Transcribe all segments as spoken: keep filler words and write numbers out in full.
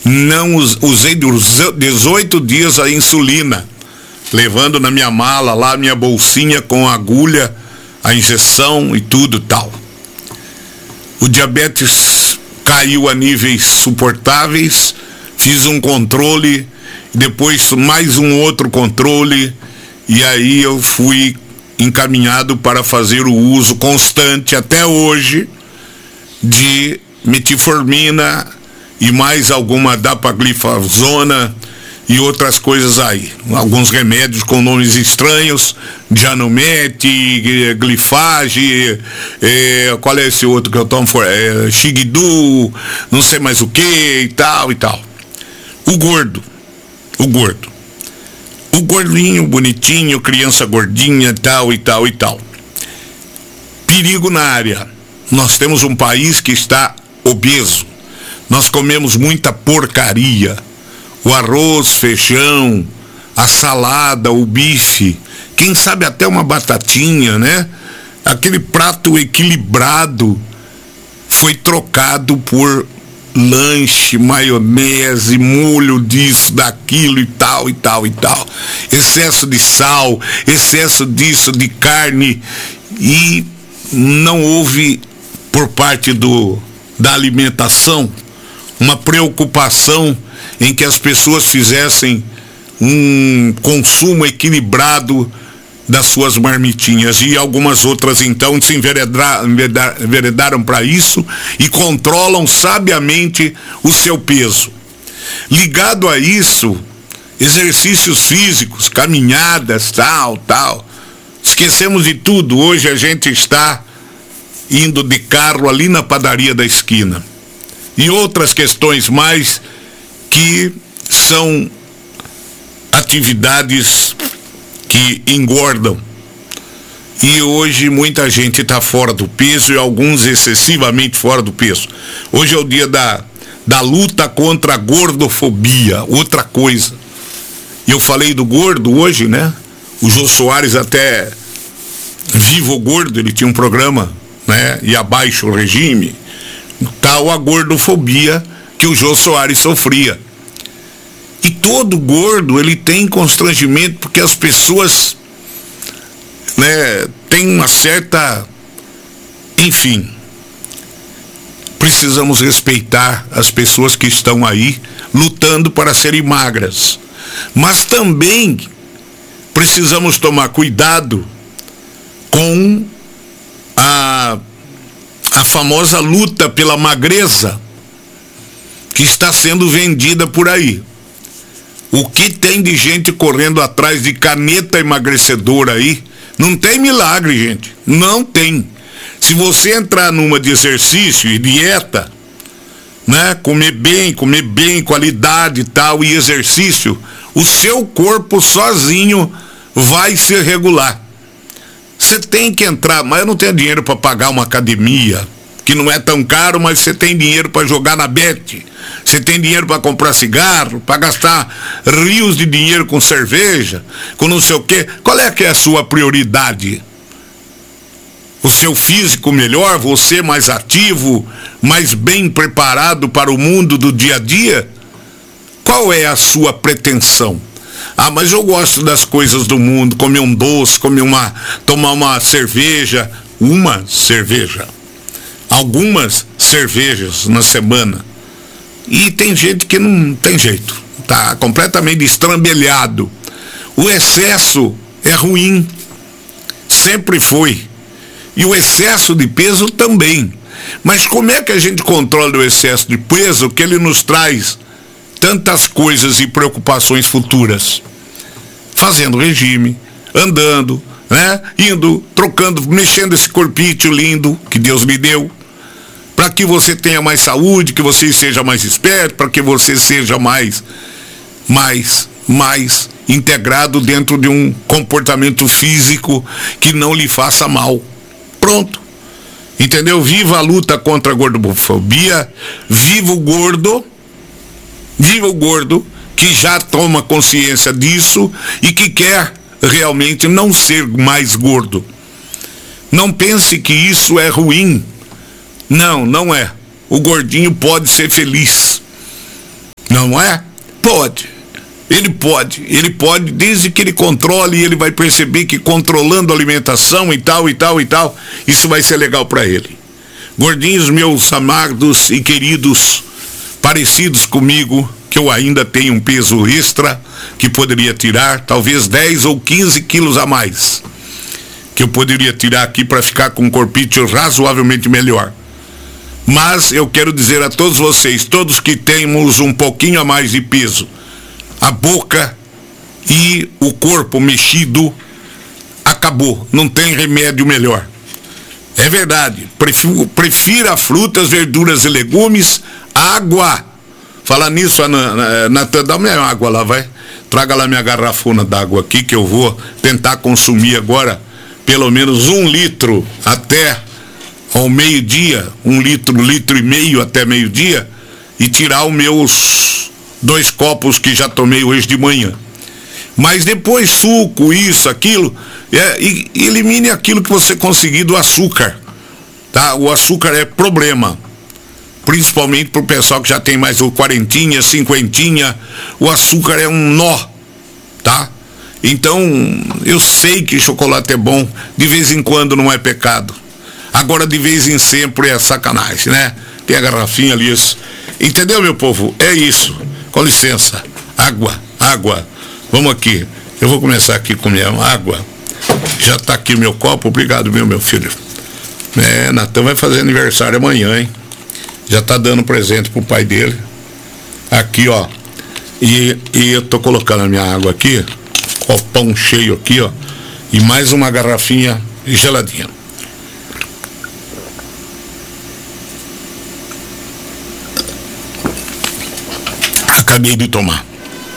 Não usei dezoito dias a insulina, levando na minha mala lá a minha bolsinha com a agulha, a injeção e tudo tal. O diabetes caiu a níveis suportáveis, fiz um controle, depois mais um outro controle, e aí eu fui encaminhado para fazer o uso constante até hoje de metformina e mais alguma dapagliflozina e outras coisas aí. Alguns remédios com nomes estranhos, Dianumete, Glifage, é, qual é esse outro que eu tomo? É, Xigdu, não sei mais o que e tal e tal. O gordo, o gordo. O gordinho, bonitinho, criança gordinha, tal e tal e tal. Perigo na área. Nós temos um país que está obeso. Nós comemos muita porcaria. O arroz, feijão, a salada, o bife, quem sabe até uma batatinha, né? Aquele prato equilibrado foi trocado por lanche, maionese, molho disso, daquilo e tal e tal e tal. Excesso de sal, excesso disso, de carne, e não houve por parte do, da alimentação uma preocupação em que as pessoas fizessem um consumo equilibrado das suas marmitinhas, e algumas outras então se enveredaram, enveredaram para isso e controlam sabiamente o seu peso. Ligado a isso, exercícios físicos, caminhadas, tal, tal. Esquecemos de tudo. Hoje a gente está indo de carro ali na padaria da esquina. E outras questões mais que são atividades que engordam. E hoje muita gente está fora do peso e alguns excessivamente fora do peso. Hoje é o dia da, da luta contra a gordofobia, outra coisa. E eu falei do gordo hoje, né? O Jô Soares até Vivo Gordo, ele tinha um programa, né? E abaixo o regime, tal a gordofobia que o Jô Soares sofria. E todo gordo, ele tem constrangimento porque as pessoas, né, têm uma certa, enfim, precisamos respeitar as pessoas que estão aí lutando para serem magras, mas também precisamos tomar cuidado com a, a famosa luta pela magreza que está sendo vendida por aí. O que tem de gente correndo atrás de caneta emagrecedora aí, não tem milagre, gente, não tem. Se você entrar numa de exercício e dieta, né, comer bem, comer bem, qualidade e tal, e exercício, o seu corpo sozinho vai se regular. Você tem que entrar, mas eu não tenho dinheiro para pagar uma academia, que não é tão caro, mas você tem dinheiro para jogar na bet, você tem dinheiro para comprar cigarro, para gastar rios de dinheiro com cerveja, com não sei o quê. Qual é que é a sua prioridade? O seu físico melhor, você mais ativo, mais bem preparado para o mundo do dia a dia? Qual é a sua pretensão? Ah, mas eu gosto das coisas do mundo, comer um doce, comer uma, tomar uma cerveja, uma cerveja, algumas cervejas na semana. E tem gente que não tem jeito, tá completamente estrambelhado. O excesso é ruim, sempre foi. E o excesso de peso também. Mas como é que a gente controla o excesso de peso que ele nos traz tantas coisas e preocupações futuras? Fazendo regime, andando, né? Indo, trocando, mexendo esse corpinho lindo que Deus me deu, para que você tenha mais saúde, que você seja mais esperto, para que você seja mais, mais, mais integrado dentro de um comportamento físico que não lhe faça mal. Pronto. Entendeu? Viva a luta contra a gordofobia, viva o gordo, viva o gordo que já toma consciência disso e que quer realmente não ser mais gordo. Não pense que isso é ruim. Não, não é. O gordinho pode ser feliz. Não Não é? Pode. Ele pode, ele pode, desde que ele controle, ele vai perceber que controlando a alimentação e tal, e tal, e tal, isso vai ser legal para ele. Gordinhos meus amados e queridos, parecidos comigo, que eu ainda tenho um peso extra, que poderia tirar, talvez dez ou quinze quilos a mais, que eu poderia tirar aqui para ficar com um corpício razoavelmente melhor. Mas eu quero dizer a todos vocês, todos que temos um pouquinho a mais de peso, a boca e o corpo mexido, acabou, não tem remédio melhor. É verdade, prefiro, prefira frutas, verduras e legumes, água. Falar nisso, Natan, dá minha água lá, vai. Traga lá minha garrafona d'água aqui, que eu vou tentar consumir agora pelo menos um litro até ao meio-dia, um litro, litro e meio até meio-dia, e tirar os meus dois copos que já tomei hoje de manhã. Mas depois suco, isso, aquilo, é, e, elimine aquilo que você conseguir do açúcar, tá? O açúcar é problema, principalmente para o pessoal que já tem mais o quarentinha, cinquentinha, o açúcar é um nó, tá? Então, eu sei que chocolate é bom, de vez em quando não é pecado. Agora, de vez em sempre é sacanagem, né? Tem a garrafinha ali, isso. Entendeu, meu povo? É isso. Com licença. Água, água. Vamos aqui. Eu vou começar aqui com minha água. Já tá aqui o meu copo. Obrigado, meu, meu filho. É, Natan vai fazer aniversário amanhã, hein? Já tá dando presente pro pai dele. Aqui, ó. E, e eu tô colocando a minha água aqui. Copão cheio aqui, ó. E mais uma garrafinha geladinha. Acabei de tomar.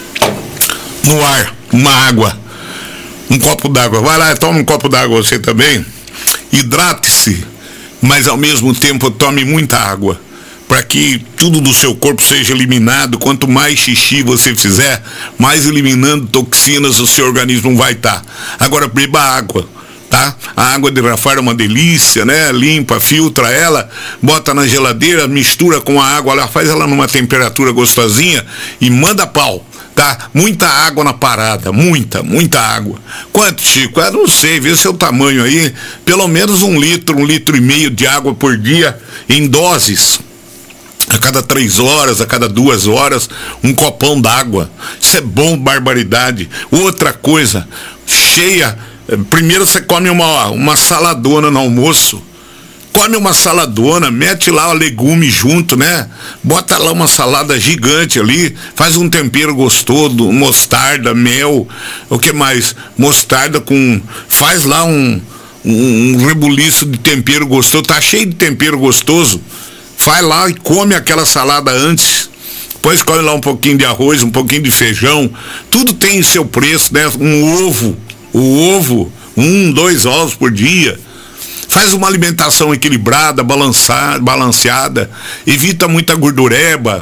No ar, uma água. Um copo d'água. Vai lá, toma um copo d'água você também. Hidrate-se, mas ao mesmo tempo tome muita água, para que tudo do seu corpo seja eliminado. Quanto mais xixi você fizer, mais eliminando toxinas o seu organismo vai estar. Agora beba água, tá? A água de Rafar é uma delícia, né? Limpa, filtra ela, bota na geladeira, mistura com a água, ela faz ela numa temperatura gostosinha e manda pau, tá? Muita água na parada, muita, muita água. Quanto, Chico? Eu não sei, vê seu tamanho aí, pelo menos um litro, um litro e meio de água por dia, em doses. A cada três horas, a cada duas horas, um copão d'água. Isso é bom, barbaridade. Outra coisa, cheia. Primeiro você come uma, uma saladona no almoço. Come uma saladona, mete lá o legume junto, né? Bota lá uma salada gigante ali, faz um tempero gostoso, mostarda, mel, o que mais? Mostarda com... Faz lá um, um, um rebuliço de tempero gostoso, tá cheio de tempero gostoso. Vai lá e come aquela salada antes. Depois come lá um pouquinho de arroz, um pouquinho de feijão. Tudo tem seu preço, né? Um ovo. O ovo, um, dois ovos por dia. Faz uma alimentação equilibrada, balançada, balanceada. Evita muita gordureba.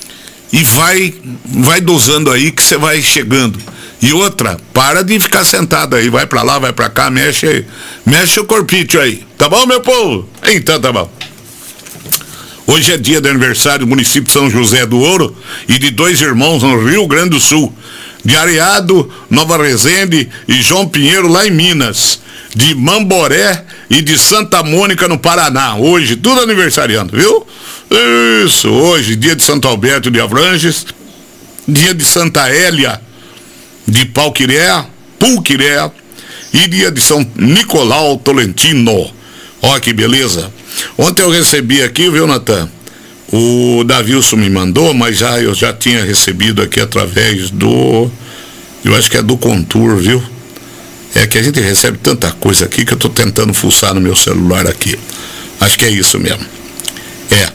E vai, vai dosando aí que você vai chegando. E outra, para de ficar sentado aí. Vai pra lá, vai pra cá, mexe aí. Mexe o corpício aí. Tá bom, meu povo? Então tá bom. Hoje é dia do aniversário do município de São José do Ouro e de dois irmãos no Rio Grande do Sul. De Areado, Nova Resende e João Pinheiro lá em Minas. De Mamboré e de Santa Mônica no Paraná. Hoje, tudo aniversariando, viu? Isso, hoje, dia de Santo Alberto de Avranches, dia de Santa Hélia de Pauquiré, Pulquiré e dia de São Nicolau Tolentino. Ó, que beleza. Ontem eu recebi aqui, viu, Natan? O Davilson me mandou, mas já, eu já tinha recebido aqui através do... Eu acho que é do Contour, viu? É que a gente recebe tanta coisa aqui que eu tô tentando fuçar no meu celular aqui. Acho que é isso mesmo. É.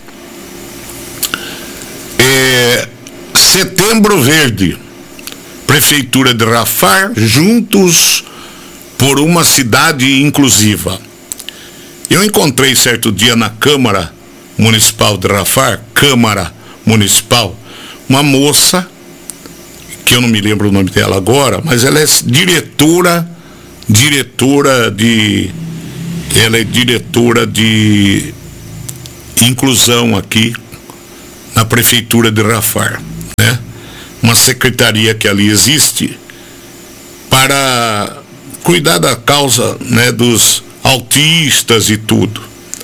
é Setembro Verde. Prefeitura de Rafar, juntos por uma cidade inclusiva. Eu encontrei certo dia na Câmara Municipal de Rafar, Câmara Municipal, uma moça, que eu não me lembro o nome dela agora, mas ela é diretora, diretora de, ela é diretora de inclusão aqui na Prefeitura de Rafar, né? secretaria que ali existe para cuidar da causa, né, dos autistas e tudo.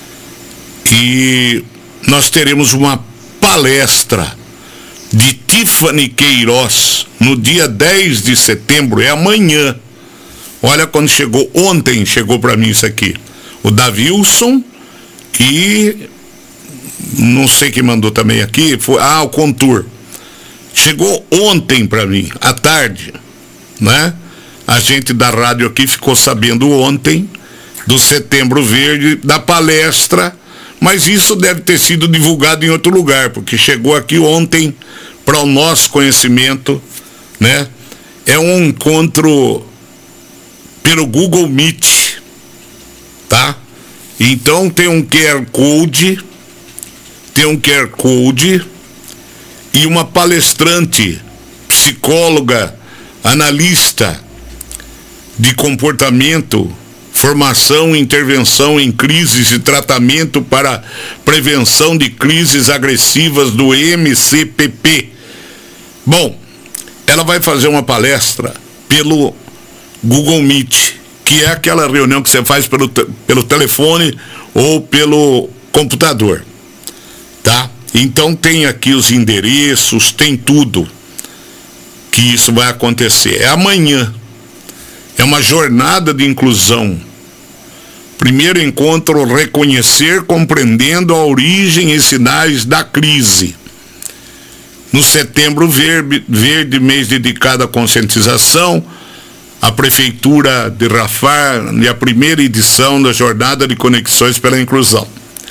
E nós teremos uma palestra de Tiffany Queiroz no dia dez de setembro, é amanhã. Olha, quando chegou ontem, chegou para mim isso aqui, o Davilson e não sei quem mandou também aqui, foi, ah, o Contour. Chegou ontem para mim, à tarde, né? A gente da rádio aqui ficou sabendo ontem do Setembro Verde, da palestra, mas isso deve ter sido divulgado em outro lugar, porque chegou aqui ontem para o nosso conhecimento, né? É um encontro pelo Google Meet, tá? Então tem um Q R Code, tem um Q R Code e uma palestrante, psicóloga, analista de comportamento, formação e intervenção em crises e tratamento para prevenção de crises agressivas do M C P P. Bom, ela vai fazer uma palestra pelo Google Meet, que é aquela reunião que você faz pelo, pelo telefone ou pelo computador, tá? Então tem aqui os endereços, tem tudo que isso vai acontecer. É amanhã. É uma jornada de inclusão. Primeiro encontro, reconhecer, compreendendo a origem e sinais da crise. No Setembro Verde, verde mês dedicado à conscientização, a Prefeitura de Rafar e a primeira edição da Jornada de Conexões pela Inclusão.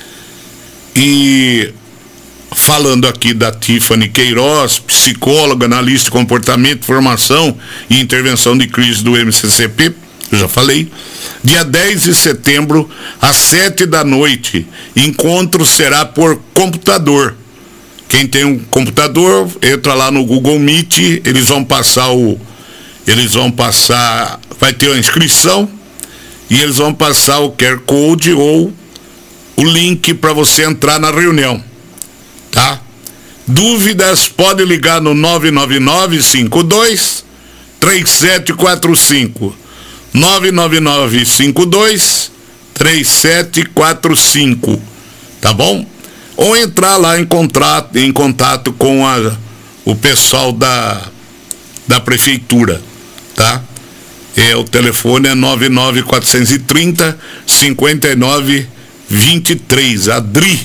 E falando aqui da Tiffany Queiroz, psicóloga, analista de comportamento, formação e intervenção de crise do M C C P, eu já falei. Dia dez de setembro, às sete da noite, encontro será por computador. Quem tem um computador, entra lá no Google Meet, eles vão passar o... Eles vão passar... Vai ter a inscrição e eles vão passar o Q R Code ou o link para você entrar na reunião. Tá? Dúvidas, pode ligar no nove nove nove, cinco dois, três sete quatro cinco. nove nove nove, cinco dois, três sete quatro cinco. Tá bom? Ou entrar lá em contato, em contato com a, o pessoal da, da prefeitura, tá? É, o telefone é nove nove quatro três zero, cinco nove dois três, Adri.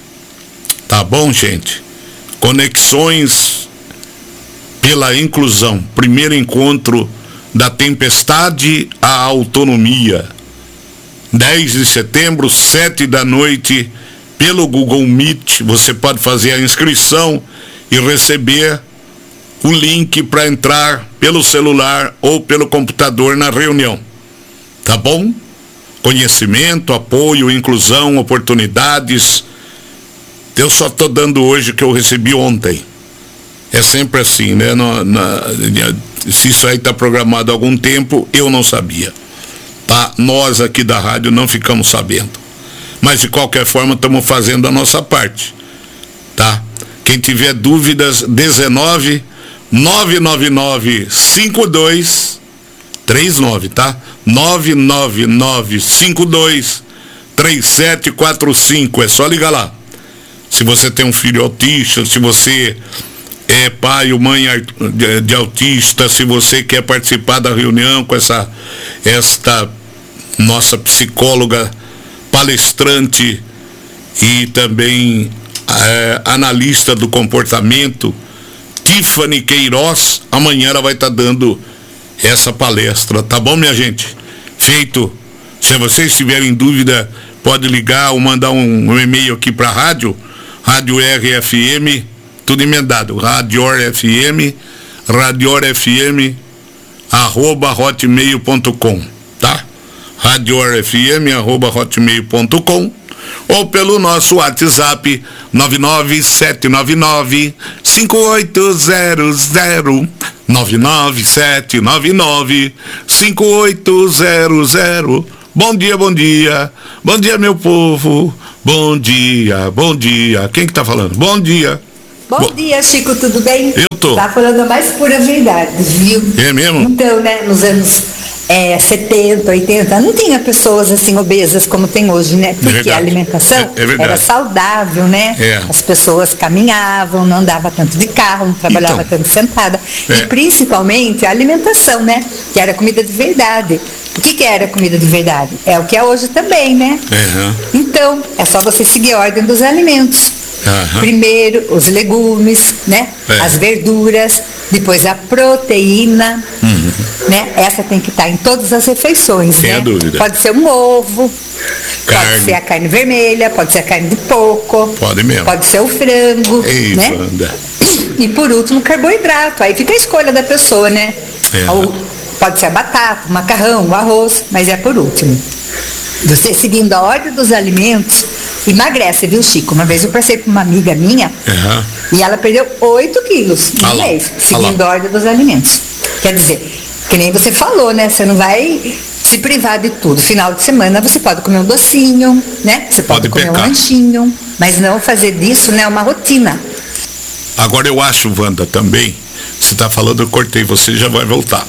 Tá bom, gente? Conexões pela Inclusão. Primeiro encontro da tempestade à autonomia. dez de setembro, sete da noite, pelo Google Meet. Você pode fazer a inscrição e receber o link para entrar pelo celular ou pelo computador na reunião. Tá bom? Conhecimento, apoio, inclusão, oportunidades. Eu só estou dando hoje o que eu recebi ontem. É sempre assim, né? Na, na, se isso aí está programado há algum tempo, eu não sabia. Tá? Nós aqui da rádio não ficamos sabendo. Mas de qualquer forma estamos fazendo a nossa parte. Tá? Quem tiver dúvidas, dezenove, nove nove nove, cinco dois, três nove, tá? nove nove nove, cinco dois, três sete quatro cinco. É só ligar lá. Se você tem um filho autista, se você é pai ou mãe de autista, se você quer participar da reunião com essa esta nossa psicóloga, palestrante e também é, analista do comportamento, Tiffany Queiroz, amanhã ela vai estar tá dando essa palestra, tá bom, minha gente? Feito. Se vocês tiverem dúvida, pode ligar ou mandar um, um e-mail aqui para a rádio, Rádio R F M, tudo emendado, Rádio F M, Rádio F M, arroba hotmail ponto com, tá? Rádio F M, arroba hotmail ponto com, ou pelo nosso WhatsApp nove nove sete nove nove, cinco oito zero zero, nove nove sete nove nove, cinco oito zero zero. Bom dia, bom dia, bom dia, meu povo, bom dia, bom dia. Quem que tá falando? Bom dia. Bom, bom dia, Chico, tudo bem? Eu tô. Tá falando a mais pura verdade, viu? É mesmo? Então, né, nos anos é, setenta, oitenta, não tinha pessoas assim obesas como tem hoje, né? Porque verdade. a alimentação É- é verdade. era saudável, né? É. As pessoas caminhavam, não andava tanto de carro, não trabalhava Então. tanto sentada. É. E principalmente a alimentação, né? Que era comida de verdade. O que, que era comida de verdade? É o que é hoje também, né? Aham. Então, é só você seguir a ordem dos alimentos. Aham. Primeiro, os legumes, né? É. As verduras, depois a proteína, né? Essa tem que estar em todas as refeições, Sem né? a dúvida. Pode ser um ovo, Carne. pode ser a carne vermelha, pode ser a carne de porco, Pode mesmo. pode ser o frango, Ei, né? Wanda. E por último, carboidrato. Aí fica a escolha da pessoa, né? É. Ou pode ser a batata, o macarrão, o arroz, mas é por último. Você seguindo a ordem dos alimentos, emagrece, viu, Chico? Uma vez eu passei por uma amiga minha Aham. e ela perdeu oito quilos Ah no lá, mês, ah seguindo lá. a ordem dos alimentos. Quer dizer, que nem você falou, né? Você não vai se privar de tudo. Final de semana você pode comer um docinho, né? Você pode, Pode comer pecar. um lanchinho, mas não fazer disso, né, uma rotina. Agora eu acho, Wanda, também, você está falando, eu cortei, você já vai voltar.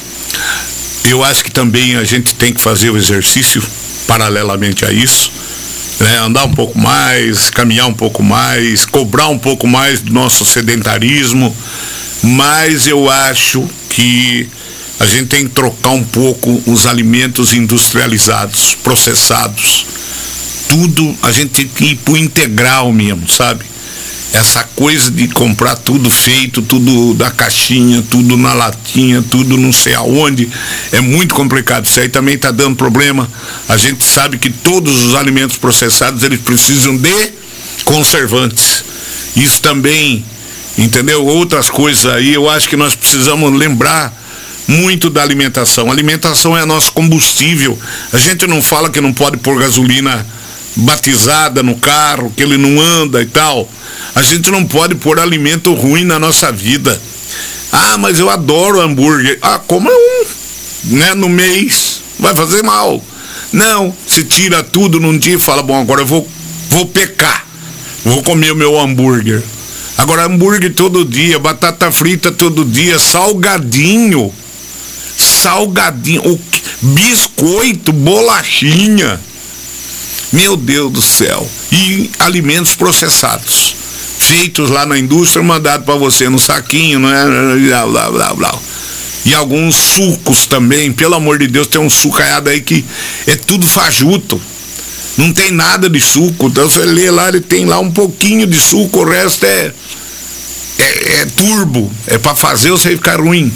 Eu acho que também a gente tem que fazer o exercício paralelamente a isso, né? Andar um pouco mais, caminhar um pouco mais, cobrar um pouco mais do nosso sedentarismo, mas eu acho que a gente tem que trocar um pouco os alimentos industrializados, processados. Tudo, a gente tem que ir pro integral mesmo, sabe? Essa coisa de comprar tudo feito, tudo da caixinha, tudo na latinha, tudo não sei aonde, é muito complicado. Isso aí também está dando problema. A gente sabe que todos os alimentos processados, eles precisam de conservantes. Isso também, entendeu? Outras coisas aí, eu acho que nós precisamos lembrar muito da alimentação. A alimentação é nosso combustível. A gente não fala que não pode pôr gasolina batizada no carro, que ele não anda e tal. A gente não pode pôr alimento ruim na nossa vida. Ah, mas eu adoro hambúrguer. Ah, coma um, né, no mês. Vai fazer mal. Não, se tira tudo num dia e fala, bom, agora eu vou, vou pecar. Vou comer o meu hambúrguer. Agora, hambúrguer todo dia, batata frita todo dia, salgadinho. Salgadinho, o que- biscoito, bolachinha. Meu Deus do céu. E alimentos processados, feitos lá na indústria, mandado para você no saquinho, não é? Blá, blá, blá, blá. E alguns sucos também, pelo amor de Deus, tem um sucaiado aí que é tudo fajuto. Não tem nada de suco. Então você lê lá, ele tem lá um pouquinho de suco, o resto é, é, é turbo. É para fazer você ficar ruim.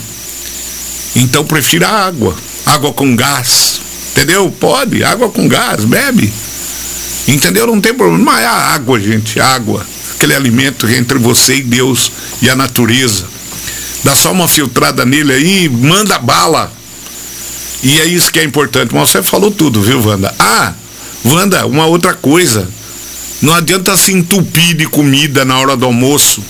Então prefira água. Água com gás. Entendeu? Pode, água com gás, bebe. Entendeu? Não tem problema. Mas é a água, gente, água. Aquele alimento entre você e Deus e a natureza. Dá só uma filtrada nele aí, manda bala. E é isso que é importante. Mas você falou tudo, viu, Wanda? Ah, Wanda, uma outra coisa. Não adianta se entupir de comida na hora do almoço.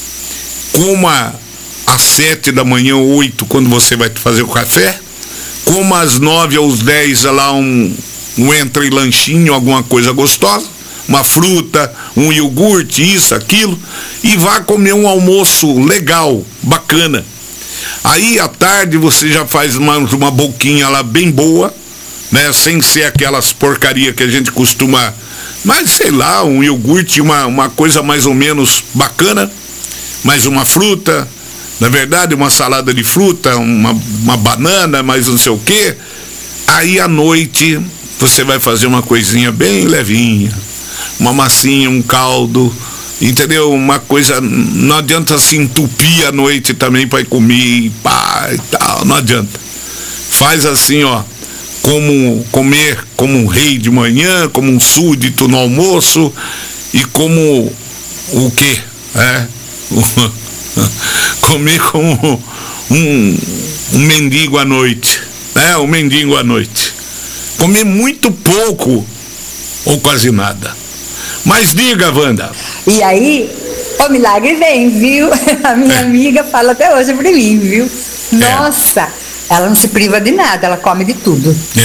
Coma às sete da manhã, oito, quando você vai fazer o café. Coma às nove aos dez, lá um, um entre lanchinho, alguma coisa gostosa. Uma fruta, um iogurte, isso, aquilo. E vá comer um almoço legal, bacana. Aí à tarde você já faz uma, uma boquinha lá bem boa, né? Sem ser aquelas porcaria que a gente costuma, mas sei lá, um iogurte, uma, uma coisa mais ou menos bacana, mais uma fruta, na verdade uma salada de fruta, uma, uma banana, mais não sei o que. Aí à noite você vai fazer uma coisinha bem levinha, uma massinha, um caldo, entendeu? Uma coisa, não adianta se entupir à noite também para comer, pá, e tal, não adianta. Faz assim, ó, como comer como um rei de manhã, como um súdito no almoço e como o quê? É? Comer como um, um mendigo à noite, né? Um mendigo à noite. Comer muito pouco ou quase nada. Mas diga, Wanda. E aí, o milagre vem, viu? A minha É. amiga fala até hoje pra mim, viu? Nossa, ela não se priva de nada, ela come de tudo. É.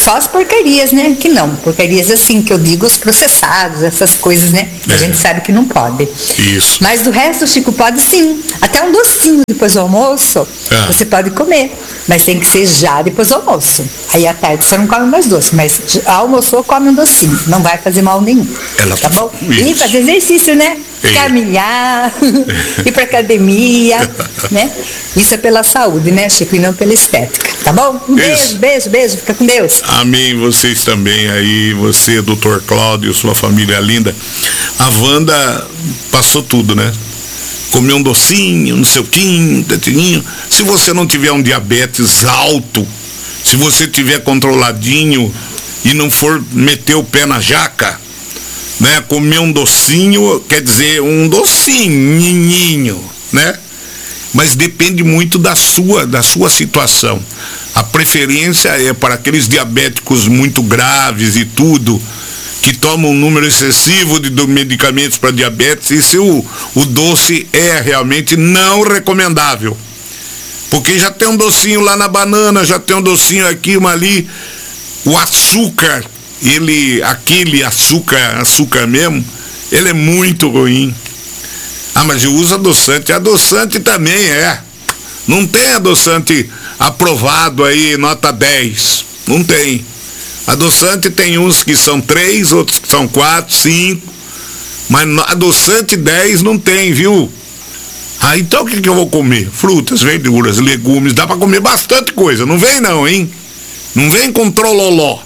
Só as porcarias, né? Que não. Porcarias assim, que eu digo, os processados, essas coisas, né? Que é. A gente sabe que não pode. Isso. Mas do resto, Chico, pode sim. Até um docinho depois do almoço, ah. você pode comer. Mas tem que ser já depois do almoço. Aí à tarde você não come mais doce, mas almoçou, come um docinho. Não vai fazer mal nenhum. Ela... Tá bom? Isso. E fazer exercício, né? É. Caminhar, ir pra academia, né? Isso é pela saúde, né, Chico? E não pela estética. Tá bom? Um beijo, Isso. beijo, beijo. Fica com Deus. Amém. Vocês também aí, você, doutor Cláudio, sua família linda. A Wanda passou tudo, né? Comeu um docinho, um suquinho, um tetinho. Se você não tiver um diabetes alto, se você tiver controladinho e não for meter o pé na jaca, né? Comer um docinho, quer dizer, um docinho, né? Mas depende muito da sua, da sua situação. A preferência é para aqueles diabéticos muito graves e tudo, que tomam um número excessivo de medicamentos para diabetes. Isso o, o doce é realmente não recomendável. Porque já tem um docinho lá na banana, já tem um docinho aqui, uma ali. O açúcar, ele, aquele açúcar, açúcar mesmo, ele é muito ruim. Ah, mas eu uso adoçante. Adoçante também é. Não tem adoçante aprovado aí, nota dez. Não tem. Adoçante tem uns que são três, outros que são quatro, cinco. Mas adoçante dez não tem, viu? Ah, então o que, que eu vou comer? Frutas, verduras, legumes. Dá pra comer bastante coisa. Não vem não, hein? Não vem com trololó.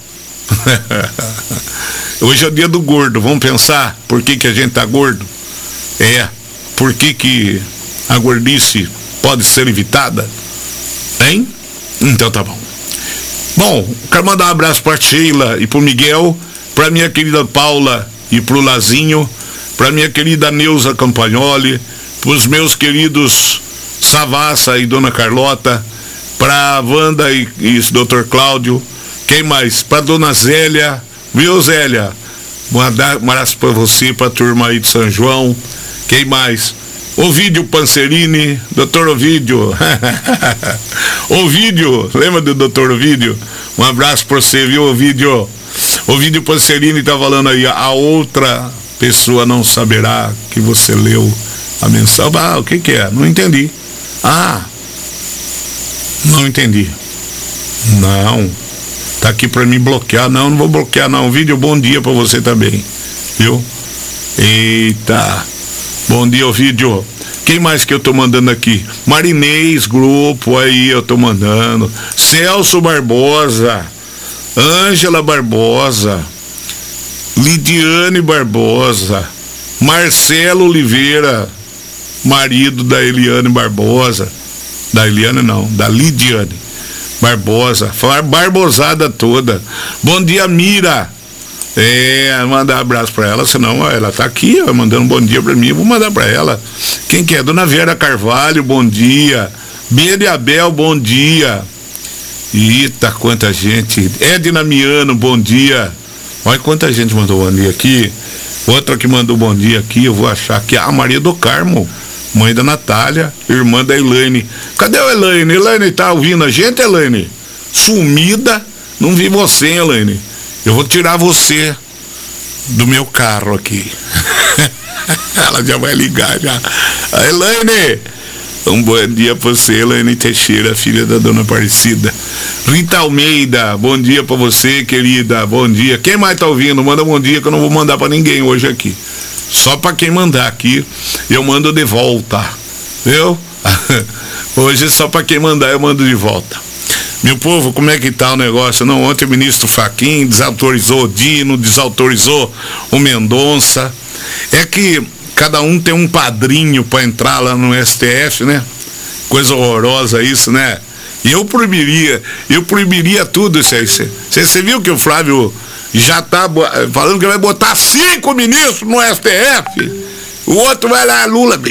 Hoje é o dia do gordo. Vamos pensar por que, que a gente tá gordo? É. Por que, que a gordice pode ser evitada? Hein? Então tá bom. Bom, quero mandar um abraço para Sheila e pro Miguel, para minha querida Paula e pro Lazinho, para minha querida Neuza Campagnoli, pros meus queridos Savassa e Dona Carlota, para Wanda e, e doutor Cláudio, quem mais? Para Dona Zélia, viu, Zélia? Um abraço para você, para a turma aí de São João. Quem mais? Ovídio Pancerini, doutor Ovídio. Ovídio, lembra do doutor Ovídio? Um abraço para você, viu, Ovídio? Ovídio Pancerini tá falando aí, a outra pessoa não saberá que você leu a mensagem. Ah, o que que é? Não entendi. Ah, não entendi. Não, tá aqui para me bloquear. Não, não vou bloquear não. Vídeo, bom dia para você também, viu? Eita, bom dia, Ovídio. Quem mais que eu tô mandando aqui? Marinês Grupo, aí eu tô mandando. Celso Barbosa, Ângela Barbosa, Lidiane Barbosa, Marcelo Oliveira, marido da Eliane Barbosa. Da Eliane não, da Lidiane Barbosa, barbosada toda. Bom dia, Mira. É, mandar um abraço pra ela, senão ó, ela tá aqui, ó, mandando um bom dia pra mim, eu vou mandar pra ela. Quem que é? Dona Vera Carvalho, bom dia. Bia Abel, bom dia. Eita, quanta gente. Edna Miano, bom dia. Olha quanta gente mandou bom dia aqui. Outra que mandou bom dia aqui, eu vou achar aqui, a Maria do Carmo, mãe da Natália, irmã da Elaine. Cadê a Elaine? Elaine tá ouvindo a gente, Elaine? Sumida, não vi você, Elaine. Eu vou tirar você do meu carro aqui. Ela já vai ligar já. A Elaine, um bom dia pra você, Elaine Teixeira, filha da dona Aparecida. Rita Almeida, bom dia pra você, querida, bom dia. Quem mais tá ouvindo? Manda bom dia que eu não vou mandar pra ninguém hoje aqui. Só pra quem mandar aqui, eu mando de volta. Viu? Hoje só pra quem mandar eu mando de volta. Meu povo, como é que tá o negócio? Não, ontem o ministro Fachin desautorizou o Dino, desautorizou o Mendonça. É que cada um tem um padrinho para entrar lá no S T F, né? Coisa horrorosa isso, né? E eu proibiria, eu proibiria tudo isso aí. Você viu que o Flávio já tá falando que vai botar cinco ministros no S T F? O outro vai lá, Lula.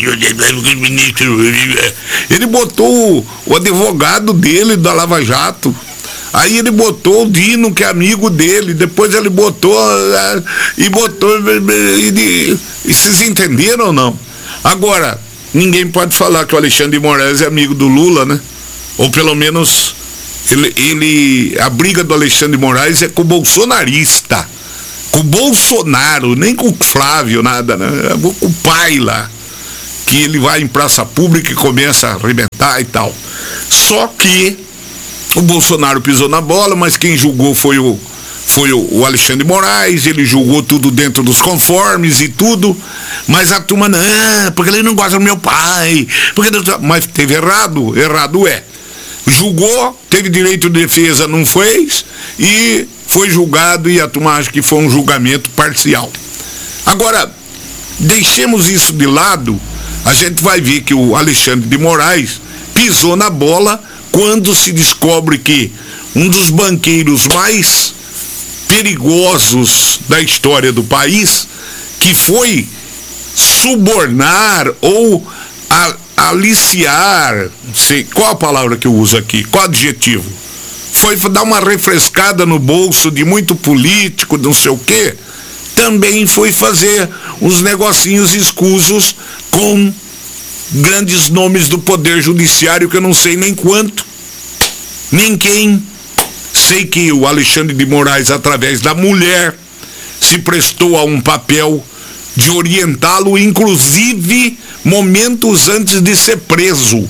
Ele botou o, o advogado dele da Lava Jato. Aí ele botou o Dino, que é amigo dele. Depois ele botou uh, e botou. E, e vocês entenderam ou não? Agora, ninguém pode falar que o Alexandre de Moraes é amigo do Lula, né? Ou pelo menos Ele, ele, a briga do Alexandre de Moraes é com o bolsonarista, com o Bolsonaro, nem com o Flávio, nada, né? É com o pai lá, que ele vai em praça pública e começa a arrebentar e tal. Só que o Bolsonaro pisou na bola, mas quem julgou foi o, foi o, o Alexandre de Moraes, ele julgou tudo dentro dos conformes e tudo, mas a turma, não, porque ele não gosta do meu pai, porque... mas teve errado, errado é. Julgou, teve direito de defesa, não fez, e foi julgado, e a turma acha que foi um julgamento parcial. Agora, deixemos isso de lado, a gente vai ver que o Alexandre de Moraes pisou na bola quando se descobre que um dos banqueiros mais perigosos da história do país, que foi subornar ou a, aliciar, não sei, qual a palavra que eu uso aqui, qual adjetivo? Foi dar uma refrescada no bolso de muito político, não sei o quê, também foi fazer uns negocinhos escusos com grandes nomes do Poder Judiciário, que eu não sei nem quanto, nem quem. Sei que o Alexandre de Moraes, através da mulher, se prestou a um papel de orientá-lo, inclusive momentos antes de ser preso.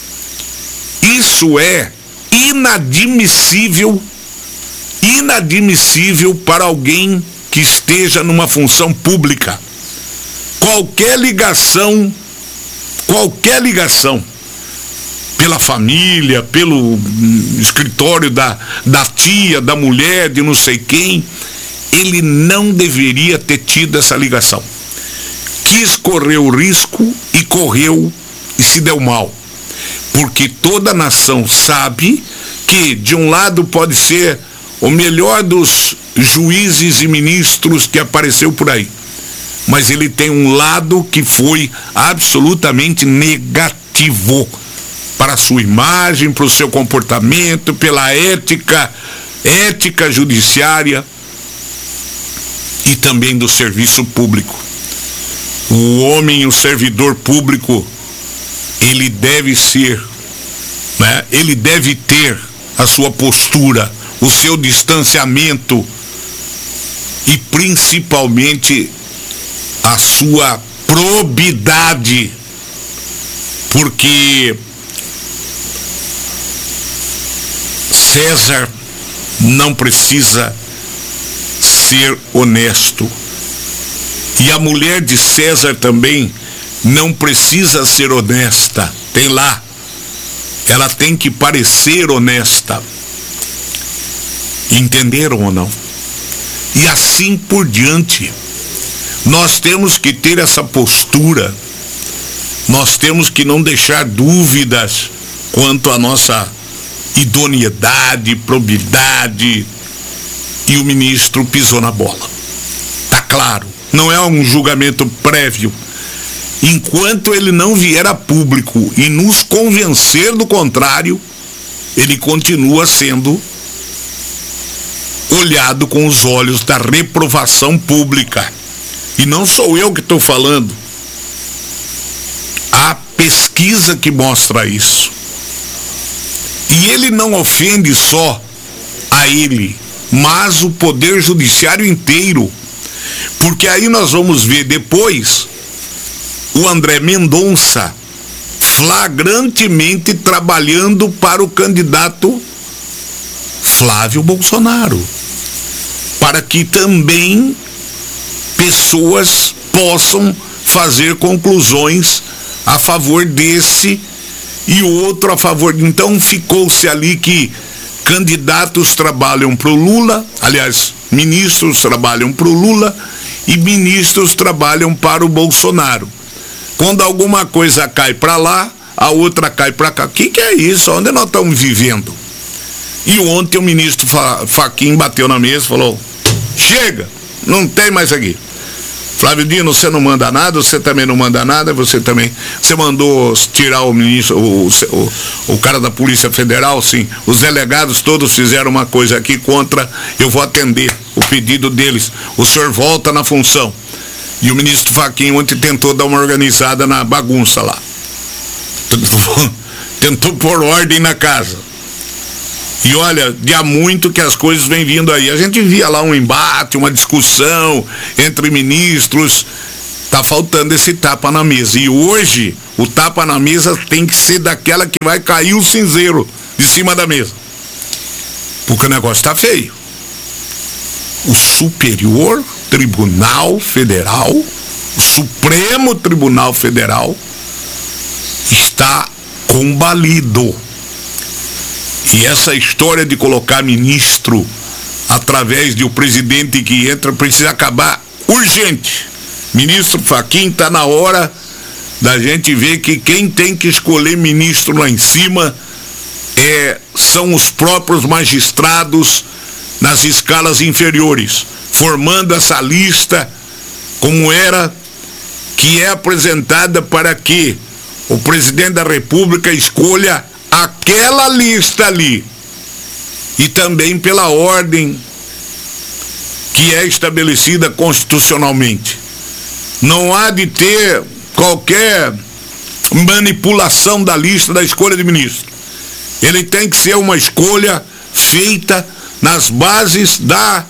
Isso é inadmissível, inadmissível para alguém que esteja numa função pública. Qualquer ligação, qualquer ligação, pela família, pelo escritório da, da tia, da mulher, de não sei quem, ele não deveria ter tido essa ligação. Quis correr o risco e correu e se deu mal. Porque toda nação sabe que de um lado pode ser o melhor dos juízes e ministros que apareceu por aí, mas ele tem um lado que foi absolutamente negativo para a sua imagem, para o seu comportamento, pela ética, ética judiciária e também do serviço público. O homem, o servidor público, ele deve ser, né? Ele deve ter a sua postura, o seu distanciamento e principalmente a sua probidade, porque César não precisa ser honesto. E a mulher de César também não precisa ser honesta. Tem lá. Ela tem que parecer honesta. Entenderam ou não? E assim por diante. Nós temos que ter essa postura. Nós temos que não deixar dúvidas quanto à nossa idoneidade, probidade. E o ministro pisou na bola. Tá claro. Não é um julgamento prévio. Enquanto ele não vier a público e nos convencer do contrário, ele continua sendo olhado com os olhos da reprovação pública. E não sou eu que estou falando. Há pesquisa que mostra isso. E ele não ofende só a ele, mas o Poder Judiciário inteiro. Porque aí nós vamos ver depois o André Mendonça flagrantemente trabalhando para o candidato Flávio Bolsonaro, para que também pessoas possam fazer conclusões a favor desse e o outro a favor. Então ficou-se ali que candidatos trabalham para o Lula, aliás, ministros trabalham para o Lula e ministros trabalham para o Bolsonaro. Quando alguma coisa cai para lá, a outra cai para cá. O que, que é isso? Onde nós estamos vivendo? E ontem o ministro Fachin bateu na mesa e falou: chega, não tem mais aqui. Flávio Dino, você não manda nada, você também não manda nada, você também. Você mandou tirar o ministro, o, o, o cara da Polícia Federal, sim. Os delegados todos fizeram uma coisa aqui contra, eu vou atender o pedido deles. O senhor volta na função. E o ministro Fachin ontem tentou dar uma organizada na bagunça lá. Tentou pôr ordem na casa. E olha, de há muito que as coisas vêm vindo aí. A gente via lá um embate, uma discussão entre ministros. Tá faltando esse tapa na mesa. E hoje, o tapa na mesa tem que ser daquela que vai cair o cinzeiro de cima da mesa. Porque o negócio tá feio. O Superior Tribunal Federal, o Supremo Tribunal Federal, está combalido. E essa história de colocar ministro através de o presidente que entra precisa acabar urgente. Ministro Fachin, está na hora da gente ver que quem tem que escolher ministro lá em cima é, são os próprios magistrados nas escalas inferiores, formando essa lista como era, que é apresentada para que o presidente da República escolha aquela lista ali, e também pela ordem que é estabelecida constitucionalmente. Não há de ter qualquer manipulação da lista da escolha de ministro. Ele tem que ser uma escolha feita nas bases da,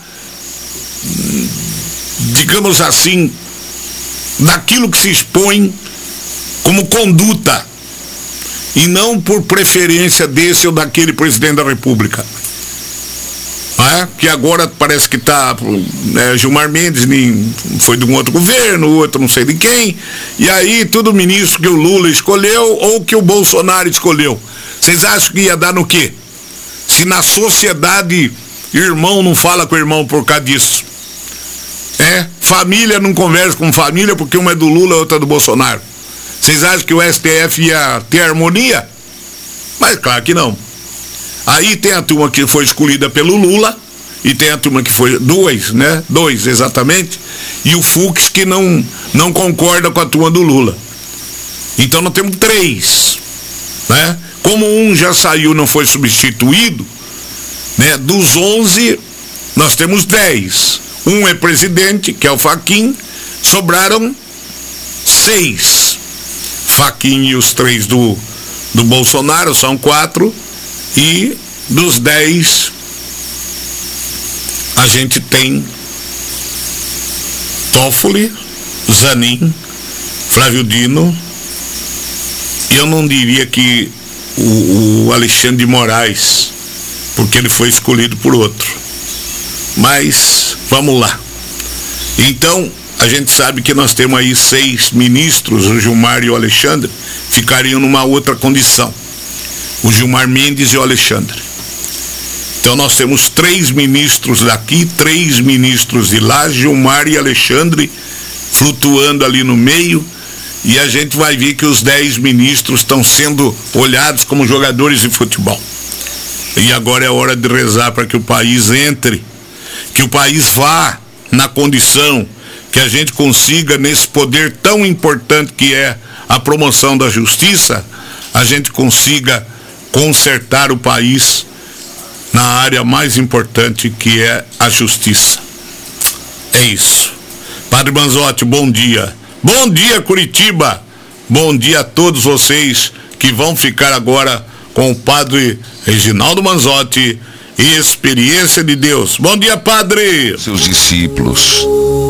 digamos assim, daquilo que se expõe como conduta, e não por preferência desse ou daquele presidente da República. É, que agora parece que está, né, Gilmar Mendes nem, foi de um outro governo, outro não sei de quem, e aí tudo ministro que o Lula escolheu ou que o Bolsonaro escolheu. Vocês acham que ia dar no quê? Se na sociedade irmão não fala com irmão por causa disso. É, família não conversa com família porque uma é do Lula e outra é do Bolsonaro. Vocês acham que o S T F ia ter harmonia? Mas claro que não. Aí tem a turma que foi escolhida pelo Lula, e tem a turma que foi, dois, né? Dois, exatamente, e o Fux que não, não concorda com a turma do Lula. Então nós temos três, né? Como um já saiu, não foi substituído, né? Dos onze, nós temos dez. Um é presidente, que é o Fachin, sobraram seis. Fachin e os três do, do Bolsonaro, são quatro. E dos dez, a gente tem Toffoli, Zanin, Flávio Dino, eu não diria que o, o Alexandre de Moraes, porque ele foi escolhido por outro. Mas, vamos lá. Então, a gente sabe que nós temos aí seis ministros, o Gilmar e o Alexandre, ficariam numa outra condição. O Gilmar Mendes e o Alexandre. Então nós temos três ministros daqui, três ministros de lá, Gilmar e Alexandre flutuando ali no meio, e a gente vai ver que os dez ministros estão sendo olhados como jogadores de futebol. E agora é hora de rezar para que o país entre, que o país vá na condição, que a gente consiga, nesse poder tão importante que é a promoção da justiça, a gente consiga consertar o país na área mais importante, que é a justiça. É isso. Padre Manzotti, bom dia. Bom dia, Curitiba. Bom dia a todos vocês que vão ficar agora com o Padre Reginaldo Manzotti e Experiência de Deus. Bom dia, Padre. Seus discípulos,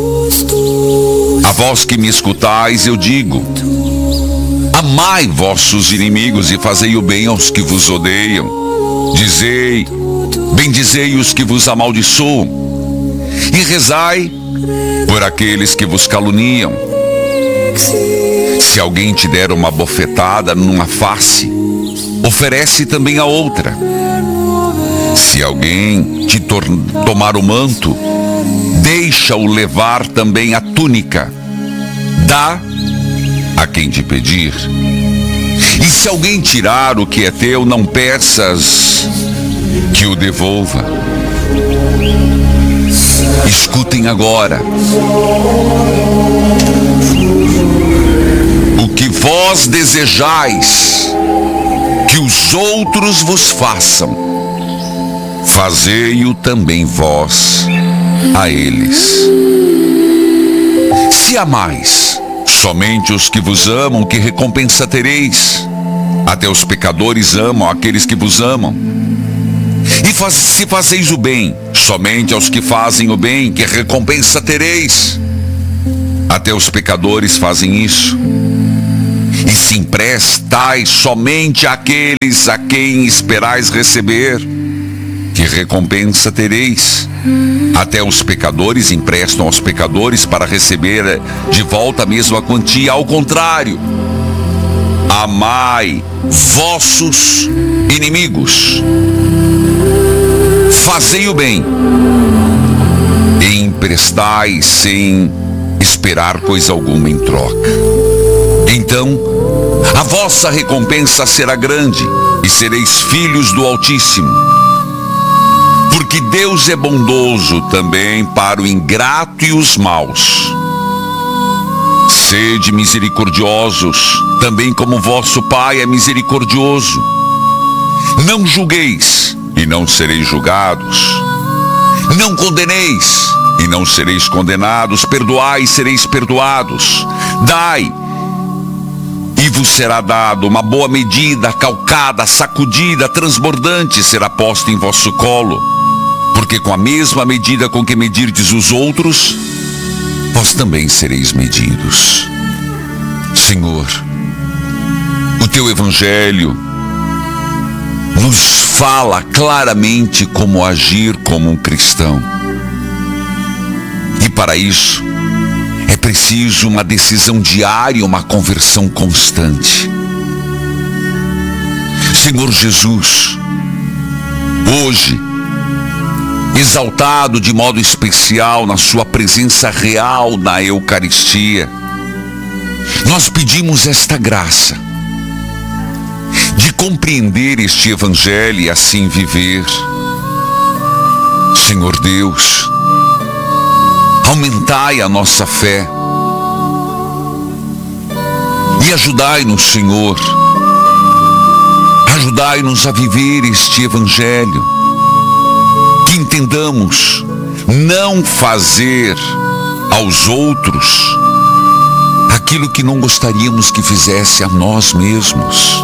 a vós que me escutais, eu digo: amai vossos inimigos e fazei o bem aos que vos odeiam. Dizei, bendizei os que vos amaldiçoam, e rezai por aqueles que vos caluniam. Se alguém te der uma bofetada numa face, oferece também a outra. Se alguém te tomar o manto, deixa-o levar também a túnica. Dá a quem te pedir. E se alguém tirar o que é teu, não peças que o devolva. Escutem agora. O que vós desejais que os outros vos façam, fazei-o também vós a eles. Se amais somente os que vos amam, que recompensa tereis? Até os pecadores amam aqueles que vos amam. faz, se fazeis o bem somente aos que fazem o bem, que recompensa tereis? Até os pecadores fazem isso. E se emprestais somente àqueles a quem esperais receber, que recompensa tereis? Até os pecadores emprestam aos pecadores para receber de volta a mesma quantia. Ao contrário, amai vossos inimigos, fazei o bem e emprestai sem esperar coisa alguma em troca. Então a vossa recompensa será grande e sereis filhos do Altíssimo, porque Deus é bondoso também para o ingrato e os maus. Sede misericordiosos, também como vosso Pai é misericordioso. Não julgueis, e não sereis julgados. Não condeneis, e não sereis condenados. Perdoai, e sereis perdoados. Dai, e vos será dado. Uma boa medida, calcada, sacudida, transbordante, será posta em vosso colo. Porque com a mesma medida com que medirdes os outros, vós também sereis medidos. Senhor, o teu evangelho nos fala claramente como agir como um cristão. E para isso é preciso uma decisão diária, uma conversão constante. Senhor Jesus, hoje, exaltado de modo especial na sua presença real na Eucaristia, nós pedimos esta graça de compreender este Evangelho e assim viver. Senhor Deus, aumentai a nossa fé e ajudai-nos, Senhor, ajudai-nos a viver este Evangelho, que entendamos não fazer aos outros aquilo que não gostaríamos que fizesse a nós mesmos.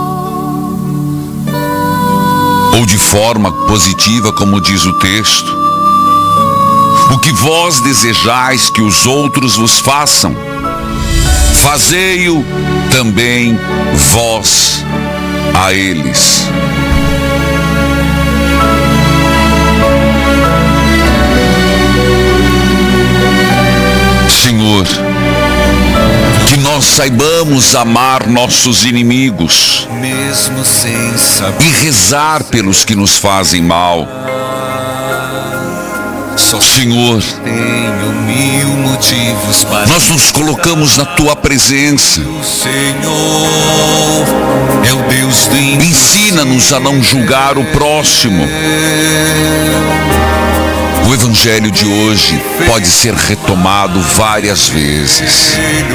Ou de forma positiva, como diz o texto: o que vós desejais que os outros vos façam, fazei-o também vós a eles. Senhor, que nós saibamos amar nossos inimigos mesmo sem saber, e rezar pelos que nos fazem mal. só Senhor, tenho mil motivos para nós nos colocamos na tua presença. o Senhor é o Deus do Ensina-nos a não julgar o próximo. O Evangelho de hoje pode ser retomado várias vezes.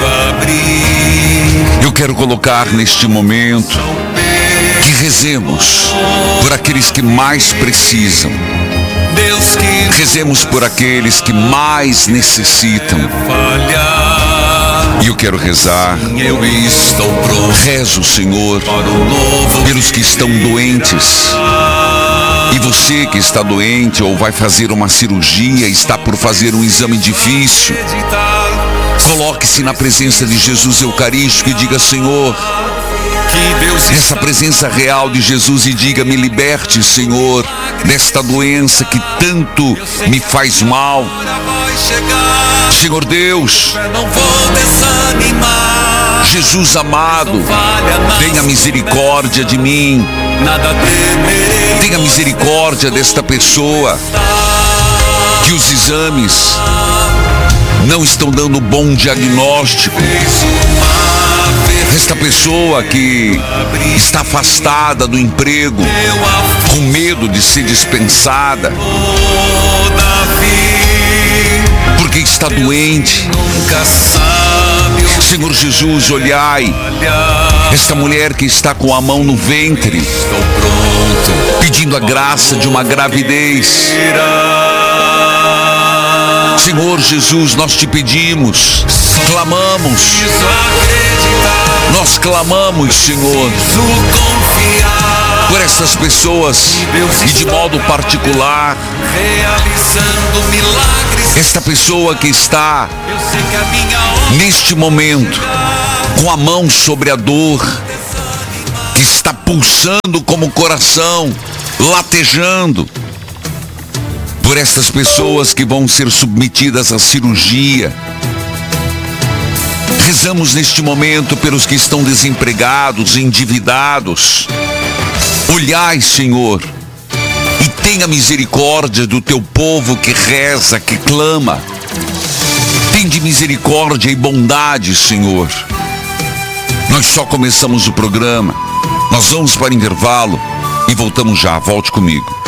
Eu quero colocar neste momento que rezemos por aqueles que mais precisam. Deus que Rezemos por aqueles que mais necessitam. falhar, E eu quero rezar. eu estou pronto Rezo, Senhor, para o novo pelos que estão doentes. E você que está doente ou vai fazer uma cirurgia, está por fazer um exame difícil, coloque-se na presença de Jesus Eucarístico e diga: Senhor, que Deus nessa presença real de Jesus, e diga: me liberte, Senhor, desta doença que tanto me faz mal. vai chegar, Senhor Deus, não vou desanimar, Jesus amado, falha nada, tenha misericórdia de mim, nada temerei, tenha misericórdia desta pessoa que os exames não estão dando bom diagnóstico. Esta pessoa que está afastada do emprego, com medo de ser dispensada, porque está doente. nunca sabe o Senhor Jesus, olhai esta mulher que está com a mão no ventre, estou pronto, pedindo a graça de uma gravidez. Senhor Jesus, nós te pedimos, clamamos, nós clamamos, Senhor, confiar, por esta essas pessoas e de modo particular, realizando milagres. esta pessoa que está Eu sei que a minha hora neste momento com a mão sobre a dor, que está pulsando como o coração, latejando, por estas pessoas que vão ser submetidas à cirurgia. Rezamos neste momento pelos que estão desempregados, endividados. Olhai, Senhor, e tenha misericórdia do teu povo que reza, que clama. Tende misericórdia e bondade, Senhor. Nós só começamos o programa. Nós vamos para o intervalo e voltamos já. Volte comigo.